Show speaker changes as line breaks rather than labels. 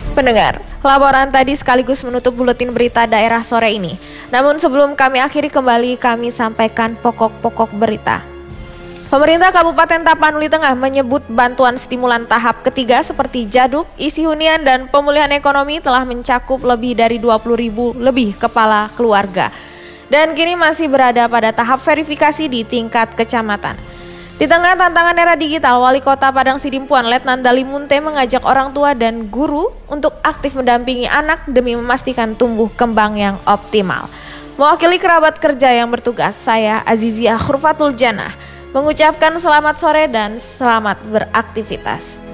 Pendengar, laporan tadi sekaligus menutup buletin berita daerah sore ini. Namun sebelum kami akhiri kembali, kami sampaikan pokok-pokok berita. Pemerintah Kabupaten Tapanuli Tengah menyebut bantuan stimulan tahap ketiga seperti jaduk, isi hunian, dan pemulihan ekonomi telah mencakup lebih dari 20.000 lebih kepala keluarga. Dan kini masih berada pada tahap verifikasi di tingkat kecamatan. Di tengah tantangan era digital, Wali Kota Padang Sidimpuan Letnan Dali Munte mengajak orang tua dan guru untuk aktif mendampingi anak demi memastikan tumbuh kembang yang optimal. Mewakili kerabat kerja yang bertugas, saya Azizia Khurfatul Janah mengucapkan selamat sore dan selamat beraktivitas.